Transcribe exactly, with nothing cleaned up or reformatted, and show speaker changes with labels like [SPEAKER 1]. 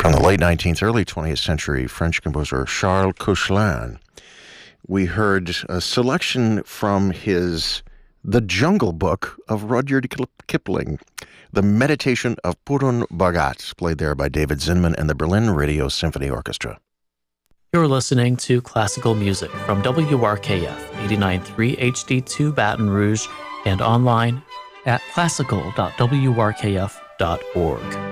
[SPEAKER 1] From the late nineteenth, early twentieth century French composer Charles Koechlin, we heard a selection from his The Jungle Book of Rudyard Kipling, The Meditation of Purun Bhagat, played there by David Zinman and the Berlin Radio Symphony Orchestra.
[SPEAKER 2] You're listening to classical music from W R K F eighty-nine point three H D two Baton Rouge and online at classical dot w r k f dot org.